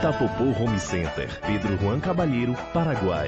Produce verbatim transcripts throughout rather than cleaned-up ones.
Itapopó Home Center, Pedro Juan Caballero, Paraguay.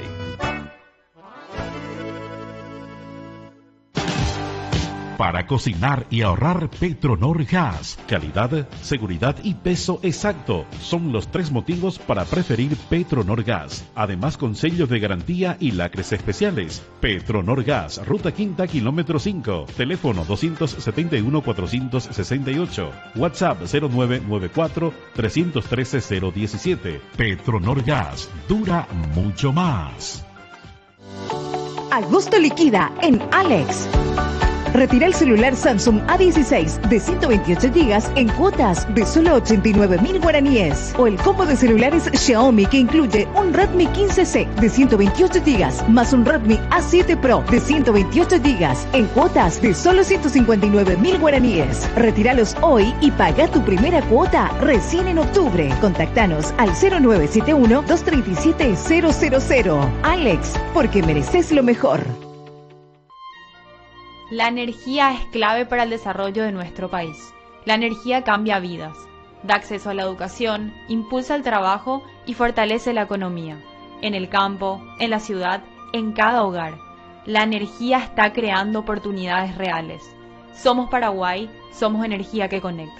Para cocinar y ahorrar, Petronor Gas. Calidad, seguridad y peso exacto son los tres motivos para preferir Petronor Gas. Además, con sellos de garantía y lacres especiales. Petronor Gas, Ruta Quinta, kilómetro cinco. Teléfono dos siete uno, cuatro seis ocho. WhatsApp cero nueve nueve cuatro, tres uno tres, cero uno siete. Petronor Gas, dura mucho más. Agosto liquida en Alex. Retira el celular Samsung A dieciséis de ciento veintiocho gigas en cuotas de solo ochenta y nueve mil guaraníes. O el combo de celulares Xiaomi que incluye un Redmi quince C de ciento veintiocho gigas más un Redmi A siete Pro de ciento veintiocho gigas en cuotas de solo ciento cincuenta y nueve mil guaraníes. Retíralos hoy y paga tu primera cuota recién en octubre. Contáctanos al cero nueve siete uno, dos tres siete, cero cero cero. Alex, porque mereces lo mejor. La energía es clave para el desarrollo de nuestro país. La energía cambia vidas, da acceso a la educación, impulsa el trabajo y fortalece la economía. En el campo, en la ciudad, en cada hogar. La energía está creando oportunidades reales. Somos Paraguay, somos energía que conecta.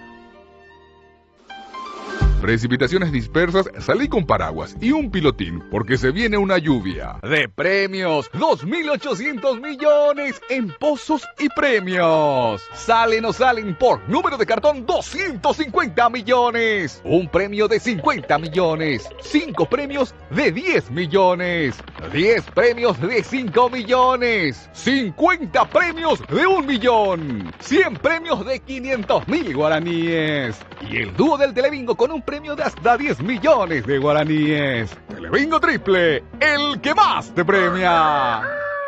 Precipitaciones dispersas, salí con paraguas y un pilotín porque se viene una lluvia de premios. dos mil ochocientos millones en pozos y premios. Salen o salen por número de cartón doscientos cincuenta millones. Un premio de cincuenta millones. cinco premios de diez millones. diez premios de cinco millones. cincuenta premios de un millón. cien premios de quinientos mil guaraníes. Y el dúo del Telebingo con un premio de hasta diez millones de guaraníes. Telebingo triple, el que más te premia.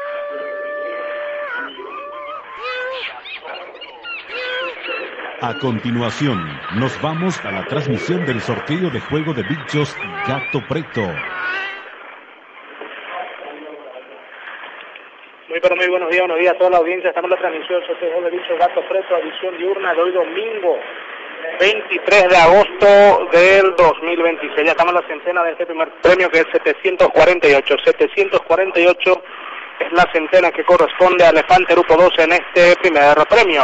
A continuación, nos vamos a la transmisión del sorteo de juego de bichos Gato Preto. Muy pero muy buenos días, buenos días a toda la audiencia. Estamos en la transmisión del sorteo de bichos Gato Preto, edición diurna de hoy domingo veintitrés de agosto del dos mil veintiséis. Ya estamos en la centena de este primer premio, que es setecientos cuarenta y ocho. setecientos cuarenta y ocho es la centena que corresponde a Elefante Grupo dos en este primer premio.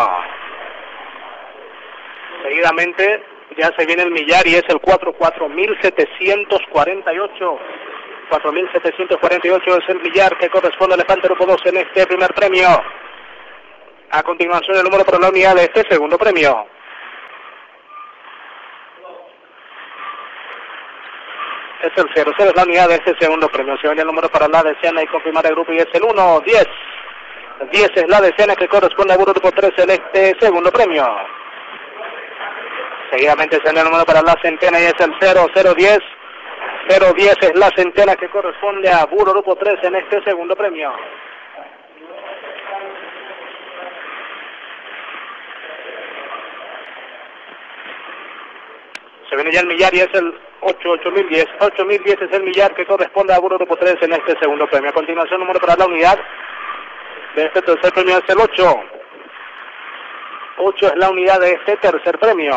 Seguidamente ya se viene el millar y es el cuatro mil setecientos cuarenta y ocho. cuatro mil setecientos cuarenta y ocho es el millar que corresponde a Elefante Grupo dos en este primer premio. A continuación el número para la unidad de este segundo premio. Es el cero cero, es la unidad de este segundo premio. Se viene el número para la decena y confirmar el grupo y es el uno, diez. diez es la decena que corresponde a Burro Grupo tres en este segundo premio. Seguidamente se viene el número para la centena y es el cero cero diez. cero diez es la centena que corresponde a Burro Grupo tres en este segundo premio. Se viene ya el millar y es el ocho, ocho mil diez. ocho mil diez es el millar que corresponde a Burro Grupo tres en este segundo premio. A continuación, número para la unidad de este tercer premio es el ocho. ocho es la unidad de este tercer premio.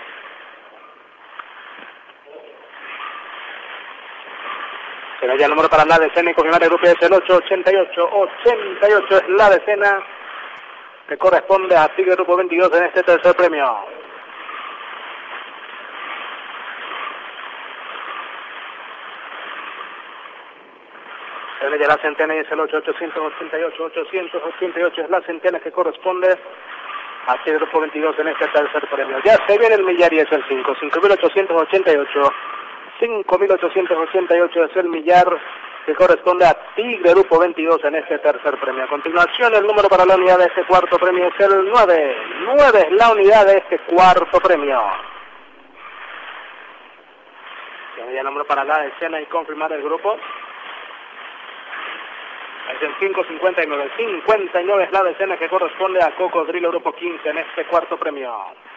Será ya el número para la decena y confirmar el grupo es el ocho, ochenta y ocho. ochenta y ocho es la decena que corresponde a Tigre Grupo veintidós en este tercer premio. Ya la centena y es el ocho, ochocientos ochenta y ocho. ochocientos ochenta y ocho es la centena que corresponde a Tigre Grupo veintidós en este tercer premio. Ya se viene el millar y es el cinco. cinco mil ochocientos ochenta y ocho. cinco mil ochocientos ochenta y ocho es el millar que corresponde a Tigre Grupo veintidós en este tercer premio. A continuación, el número para la unidad de este cuarto premio es el nueve. nueve es la unidad de este cuarto premio. Tiene ya el número para la decena y confirmar el grupo. Es el cinco cincuenta y nueve. cincuenta y nueve es la decena que corresponde a Cocodrilo Grupo quince en este cuarto premio.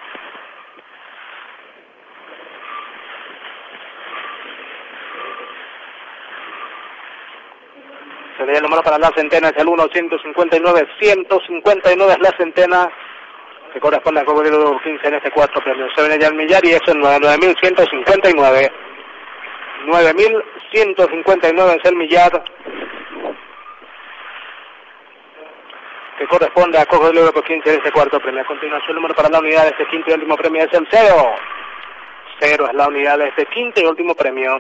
Se le da el número para la centena, es el uno, ciento cincuenta y nueve. ciento cincuenta y nueve es la centena que corresponde a Cocodrilo Grupo quince en este cuarto premio. Se viene ya el millar y es el nueve, nueve mil ciento cincuenta y nueve. nueve mil ciento cincuenta y nueve es el millar, que corresponde a Coco del Oro por quince de este cuarto premio. A continuación, el número para la unidad de este quinto y último premio es el cero. Cero es la unidad de este quinto y último premio.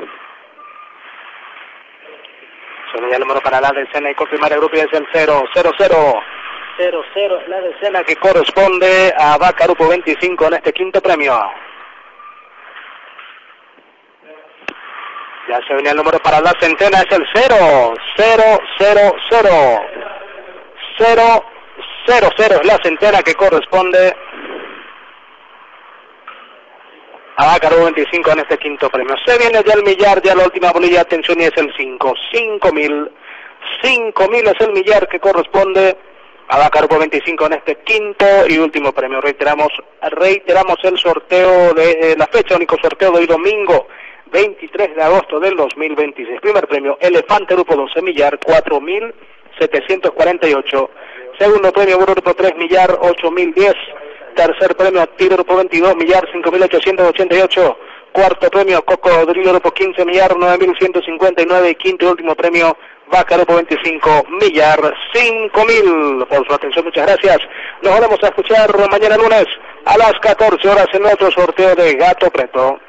Suena ya el número para la decena y confirmar el grupo y es el cero, cero, cero. cero, cero es la decena que corresponde a Vaca Grupo veinticinco en este quinto premio. Ya se venía el número para la centena, es el cero, cero, cero, cero. cero, cero, cero es la centena que corresponde a Vaca Grupo veinticinco en este quinto premio. Se viene ya el millar, ya la última bolilla, atención, y es el cinco, cinco mil. cinco mil es el millar que corresponde a Vaca Grupo veinticinco en este quinto y último premio. Reiteramos, reiteramos el sorteo de eh, la fecha, único sorteo de hoy domingo, veintitrés de agosto del dos mil veintiséis. Primer premio, Elefante Grupo doce, millar, cuatro mil setecientos cuarenta y ocho. Segundo premio, Burro Grupo tres, millar, ocho mil diez. Tercer premio, Tigre Grupo veintidós, millar, cinco mil ochocientos ochenta y ocho. Cuarto premio, Cocodrilo Grupo quince, millar, nueve mil ciento cincuenta y nueve. Y quinto y último premio, Vaca Grupo veinticinco, millar, cinco mil. Por su atención, muchas gracias. Nos volvemos a escuchar mañana lunes a las catorce horas en otro sorteo de Gato Preto.